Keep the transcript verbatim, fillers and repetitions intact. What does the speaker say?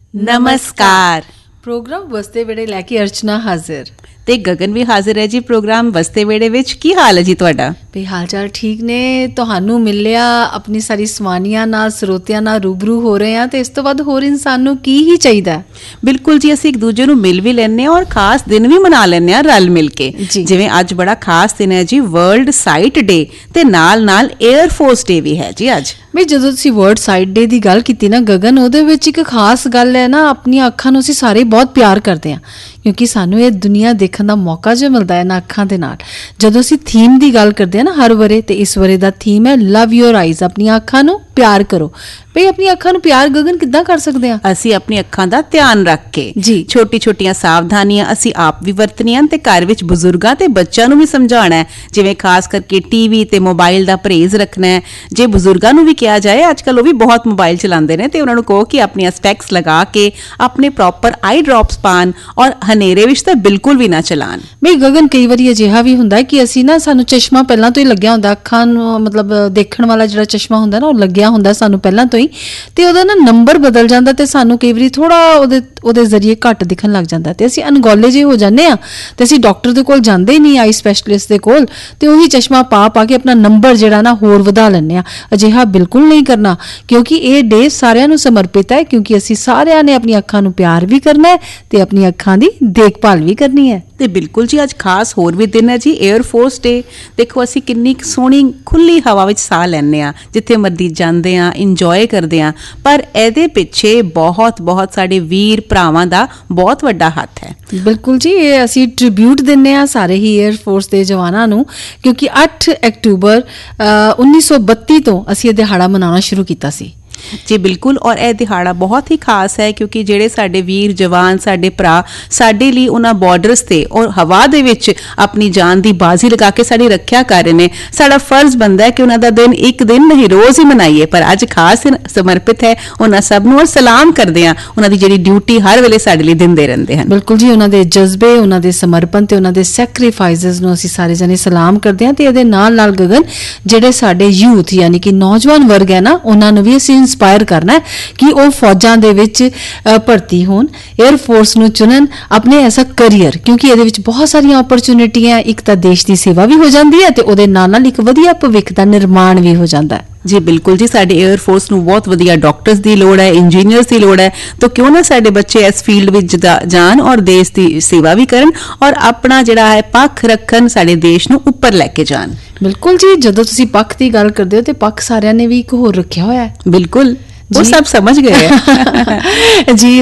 ਨਮਸਕਾਰ। ਪ੍ਰੋਗਰਾਮ ਵਸਤੇ ਵੇੜੇ ਲੈ ਕੇ ਅਰਚਨਾ ਹਾਜ਼ਰ ਤੇ ਗਗਨ ਵੀ ਹਾਜ਼ਰ ਹੈ ਜੀ ਪ੍ਰੋਗਰਾਮ ਵਸਤੇ ਵੇੜੇ ਵਿੱਚ। ਕੀ ਹਾਲ ਹੈ ਜੀ ਤੁਹਾਡਾ? ਵੀ ਹਾਲ ਚਾਲ ਠੀਕ ਨੇ। ਤੁਹਾਨੂੰ ਮਿਲਿਆ ਆਪਣੀ ਸਾਰੀ ਸਵਾਨੀਆਂ ਨਾਲ, ਸਰੋਤਿਆਂ ਨਾਲ ਰੂਬਰੂ ਹੋ ਰਹੇ ਹਾਂ ਤੇ ਇਸ ਤੋਂ ਬਾਅਦ ਹੋਰ ਇਨਸਾਨ ਨੂੰ ਕੀ ਹੀ ਚਾਹੀਦਾ। ਬਿਲਕੁਲ ਜੀ, ਅਸੀਂ ਇੱਕ ਦੂਜੇ ਨੂੰ ਮਿਲ ਵੀ ਲੈਂਦੇ ਹਾਂ ਔਰ ਖਾਸ ਦਿਨ ਵੀ ਮਨਾ ਲੈਂਦੇ ਹਾਂ ਰਲ ਮਿਲ ਕੇ। ਜਿਵੇਂ ਅੱਜ ਬੜਾ ਖਾਸ ਦਿਨ ਹੈ ਜੀ, ਵਰਲਡ ਸਾਈਟ ਡੇ ਤੇ ਨਾਲ ਨਾਲ 에ਅਰ ਫੋਰਸ ਡੇ ਵੀ ਹੈ ਜੀ ਅੱਜ। ਵੀ ਜਦੋਂ ਤੁਸੀਂ ਵਰਲਡ ਸਾਈਟ ਡੇ ਦੀ ਗੱਲ ਕੀਤੀ ਨਾ ਗਗਨ, ਉਹਦੇ ਵਿੱਚ ਇੱਕ ਖਾਸ ਗੱਲ ਹੈ ਨਾ, ਆਪਣੀਆਂ ਅੱਖਾਂ ਨੂੰ ਅਸੀਂ ਸਾਰੇ ਬਹੁਤ ਪਿਆਰ ਕਰਦੇ ਹਾਂ ਕਿਉਂਕਿ ਸਾਨੂੰ ਇਹ ਦੁਨੀਆ ਦੇਖਣ ਦਾ ਮੌਕਾ ਜੋ ਮਿਲਦਾ ਹੈ ਨਾ ਅੱਖਾਂ ਦੇ ਨਾਲ। ਜਦੋਂ ਅਸੀਂ ਥੀਮ ਦੀ ਗੱਲ ਕਰਦੇ ਹਾਂ ਨਾ ਹਰ ਵਰੇ, ਤੇ ਇਸ ਵਰੇ ਦਾ ਥੀਮ ਹੈ ਲਵ ਯੋਰ ਆਈਜ਼, ਆਪਣੀਆਂ ਅੱਖਾਂ ਨੂੰ ਪਿਆਰ ਕਰੋ। ਭਈ ਆਪਣੀਆਂ ਅੱਖਾਂ ਨੂੰ ਪਿਆਰ ਗਗਨ ਕਿੱਦਾਂ ਕਰ ਸਕਦੇ ਹਾਂ? ਅਸੀਂ ਆਪਣੀ ਅੱਖਾਂ ਦਾ ਧਿਆਨ ਰੱਖ ਕੇ ਜੀ ਛੋਟੀ ਛੋਟੀਆਂ ਸਾਵਧਾਨੀਆਂ ਅਸੀਂ ਆਪ ਵੀ ਵਰਤਣੀਆਂ ਤੇ ਘਰ ਵਿੱਚ ਬਜ਼ੁਰਗਾਂ ਤੇ ਬੱਚਿਆਂ ਨੂੰ ਵੀ ਸਮਝਾਉਣਾ ਹੈ। ਜਿਵੇਂ ਖਾਸ ਕਰਕੇ ਟੀਵੀ ਤੇ ਮੋਬਾਈਲ ਦਾ ਪਰਹੇਜ਼ ਰੱਖਣਾ ਹੈ। ਜੇ ਬਜ਼ੁਰਗਾਂ ਨੂੰ ਵੀ ਕਿਹਾ ਜਾਏ, ਅੱਜ ਕੱਲ੍ਹ ਉਹ ਵੀ ਬਹੁਤ ਮੋਬਾਈਲ ਚਲਾਉਂਦੇ ਨੇ, ਤੇ ਉਹਨਾਂ ਨੂੰ ਕਹੋ ਕਿ ਆਪਣੀਆਂ ਸਪੈਕਸ ਲਗਾ ਕੇ ਆਪਣੇ ਪ੍ਰੋਪਰ ਆਈ ਡ੍ਰੌਪਸ ਪਾਉਣ ਔਰ ਹਨੇਰੇ ਵਿੱਚ ਤਾਂ ਬਿਲਕੁਲ ਵੀ ਨਾ ਚਲਾਉਣ। ਬਈ ਗਗਨ ਕਈ ਵਾਰੀ ਅਜਿਹਾ ਵੀ ਹੁੰਦਾ ਕਿ ਅਸੀਂ ਨਾ, ਸਾਨੂੰ ਚਸ਼ਮਾ ਪਹਿਲਾਂ ਤੋਂ ਹੀ ਲੱਗਿਆ ਹੁੰਦਾ, ਅੱਖਾਂ ਨੂੰ ਮਤਲਬ ਦੇਖਣ ਵਾਲਾ ਜਿਹੜਾ ਚਸ਼ਮਾ ਹੁੰਦਾ ਨਾ ਉਹ ਲੱਗਿਆ ਹੁੰਦਾ ਸਾਨੂੰ ਪਹਿਲਾਂ ਤੋਂ ਹੀ, ਤੇ ਉਹਦਾ ਨਾ ਨੰਬਰ ਬਦਲ ਜਾਂਦਾ ਤੇ ਸਾਨੂੰ ਕਈ ਵਾਰੀ ਥੋੜਾ ਉਹਦੇ ਉਹਦੇ ਜ਼ਰੀਏ ਘੱਟ ਦਿਖਣ ਲੱਗ ਜਾਂਦਾ ਤੇ ਅਸੀਂ ਅਣਗੌਲੇ ਜਿਹੇ ਹੋ ਜਾਂਦੇ ਹਾਂ ਤੇ ਅਸੀਂ ਡਾਕਟਰ ਦੇ ਕੋਲ ਜਾਂਦੇ ਹੀ ਨਹੀਂ, ਆਈ ਸਪੈਸ਼ਲਿਸਟ ਦੇ ਕੋਲ, ਤੇ ਉਹੀ ਚਸ਼ਮਾ ਪਾ ਪਾ ਕੇ ਆਪਣਾ ਨੰਬਰ ਜਿਹੜਾ ਨਾ ਹੋਰ ਵਧਾ ਲੈਂਦੇ ਹਾਂ। ਅਜਿਹਾ ਬਿਲਕੁਲ ਨਹੀਂ ਕਰਨਾ ਕਿਉਂਕਿ ਇਹ ਡੇ ਸਾਰਿਆਂ ਨੂੰ ਸਮਰਪਿਤ ਹੈ, ਕਿਉਂਕਿ ਅਸੀਂ ਸਾਰਿਆਂ ਨੇ ਆਪਣੀਆਂ ਅੱਖਾਂ ਨੂੰ ਪਿਆਰ ਵੀ ਕਰਨਾ ਹੈ ਤੇ ਆਪਣੀਆਂ ਅੱਖਾਂ ਦੀ ਦੇਖਭਾਲ ਵੀ ਕਰਨੀ ਹੈ। ਤੇ ਬਿਲਕੁਲ ਜੀ, ਅੱਜ ਖਾਸ ਹੋਰ ਵੀ ਦਿਨ ਹੈ ਜੀ, 에ਅਰ ਫੋਰਸ ਡੇ। ਦੇਖੋ ਅਸੀਂ ਕਿੰਨੀ ਸੋਹਣੀ ਖੁੱਲੀ ਹਵਾ ਵਿੱਚ ਸਾਹ ਲੈਂਦੇ ਹਾਂ, ਜਿੱਥੇ ਮਰਜ਼ੀ ਜਾਂਦੇ ਹਾਂ, ਇੰਜੋਏ ਕਰਦੇ ਹਾਂ, ਪਰ ਇਹਦੇ ਪਿੱਛੇ ਬਹੁਤ ਬਹੁਤ ਸਾਡੇ ਵੀਰ ਭਰਾਵਾਂ ਦਾ ਬਹੁਤ ਵੱਡਾ ਹੱਥ ਹੈ। ਬਿਲਕੁਲ ਜੀ, ਇਹ ਅਸੀਂ ਟ੍ਰਿਬਿਊਟ ਦਿੰਦੇ ਹਾਂ ਸਾਰੇ ਹੀ 에ਅਰ ਫੋਰਸ ਦੇ ਜਵਾਨਾਂ ਨੂੰ, ਕਿਉਂਕਿ ਅੱਠ ਅਕਤੂਬਰ ਉੱਨੀ ਸੌ ਬੱਤੀ ਤੋਂ ਅਸੀਂ ਇਹ ਦਿਹਾੜਾ ਮਨਾਉਣਾ ਸ਼ੁਰੂ ਕੀਤਾ ਸੀ। ਜੀ ਬਿਲਕੁਲ, ਔਰ ਇਹ ਦਿਹਾੜਾ ਬਹੁਤ ਹੀ ਖਾਸ ਹੈ ਕਿਉਂਕਿ ਜਿਹੜੇ ਸਾਡੇ ਵੀਰ ਜਵਾਨ, ਸਾਡੇ ਭਰਾ ਸਾਡੇ ਲਈ ਉਹਨਾਂ ਬਾਰਡਰਸ ਤੇ ਔਰ ਹਵਾ ਦੇ ਵਿੱਚ ਆਪਣੀ ਜਾਨ ਦੀ ਬਾਜ਼ੀ ਲਗਾ ਕੇ ਸਾਡੀ ਰੱਖਿਆ ਕਰ ਰਹੇ ਨੇ। ਸਾਡਾ ਫਰਜ਼ ਬਣਦਾ ਹੈ ਕਿ ਉਹਨਾਂ ਦਾ ਦਿਨ ਇੱਕ ਦਿਨ ਨਹੀਂ ਰੋਜ਼ ਹੀ ਮਨਾਈਏ, ਪਰ ਅੱਜ ਖਾਸ ਸਮਰਪਿਤ ਹੈ ਉਹਨਾਂ ਸਭ ਨੂੰ, ਔਰ ਸਲਾਮ ਕਰਦੇ ਹਾਂ ਉਹਨਾਂ ਦੀ ਜਿਹੜੀ ਡਿਊਟੀ ਹਰ ਵੇਲੇ ਸਾਡੇ ਲਈ ਦਿੰਦੇ ਰਹਿੰਦੇ ਹਨ। ਬਿਲਕੁਲ ਜੀ, ਉਹਨਾਂ ਦੇ ਜਜ਼ਬੇ, ਉਹਨਾਂ ਦੇ ਸਮਰਪਣ ਤੇ ਉਹਨਾਂ ਦੇ ਸੈਕਰੀਫਾਈਸਿਸ ਨੂੰ ਅਸੀਂ ਸਾਰੇ ਜਣੇ ਸਲਾਮ ਕਰਦੇ ਹਾਂ। ਤੇ ਇਹਦੇ ਨਾਲ ਨਾਲ ਗਗਨ, ਜਿਹੜੇ ਸਾਡੇ ਯੂਥ ਯਾਨੀ ਕਿ ਨੌਜਵਾਨ ਵਰਗ ਹੈ ਨਾ, ਉਹਨਾਂ ਨੂੰ ਵੀ ਅਸੀਂ ਇੰਸਪਾਇਰ ਕਰਨਾ ਹੈ ਕਿ ਉਹ ਫੌਜਾਂ ਦੇ ਵਿੱਚ ਭਰਤੀ ਹੋਣ, 에ਅਰ ਫੋਰਸ ਨੂੰ ਚੁਣਨ ਆਪਣੇ ਐਸਾ ਕਰੀਅਰ, ਕਿਉਂਕਿ ਇਹਦੇ ਵਿੱਚ ਬਹੁਤ ਸਾਰੀਆਂ ਓਪਰਚੁਨਿਟੀਆਂ, ਇੱਕ ਤਾਂ ਦੇਸ਼ ਦੀ ਸੇਵਾ ਵੀ ਹੋ ਜਾਂਦੀ ਹੈ ਤੇ ਉਹਦੇ ਨਾਲ ਨਾਲ ਇੱਕ ਵਧੀਆ ਭਵਿੱਖ ਦਾ ਨਿਰਮਾਣ ਵੀ ਹੋ ਜਾਂਦਾ ਹੈ। ਜੀ ਬਿਲਕੁਲ ਜੀ, ਸਾਡੇ 에ਅਰ ਫੋਰਸ ਨੂੰ ਬਹੁਤ ਵਧੀਆ ਡਾਕਟਰਸ ਦੀ ਲੋੜ ਹੈ, ਇੰਜੀਨੀਅਰਸ ਦੀ ਲੋੜ ਹੈ, ਤਾਂ ਕਿਉਂ ਨਾ ਸਾਡੇ ਬੱਚੇ ਇਸ ਫੀਲਡ ਵਿੱਚ ਜਾਣ ਔਰ ਦੇਸ਼ ਦੀ ਸੇਵਾ ਵੀ ਕਰਨ ਔਰ ਆਪਣਾ ਜਿਹੜਾ ਹੈ ਪੱਖ ਰੱਖਣ, ਸਾਡੇ ਦੇਸ਼ ਨੂੰ ਉੱਪਰ ਲੈ ਕੇ ਜਾਣ। ਬਿਲਕੁਲ ਜੀ, ਜਦੋਂ ਤੁਸੀਂ ਪੱਖ ਦੀ ਗੱਲ ਕਰਦੇ ਹੋ ਤੇ ਪੱਖ ਸਾਰਿਆਂ ਨੇ ਵੀ ਇੱਕ ਹੋਰ ਰੱਖਿਆ ਹੋਇਆ ਹੈ। ਬਿਲਕੁਲ, ਉਹ ਸਭ ਸਮਝ ਗਏ ਹੈ। ਜੀ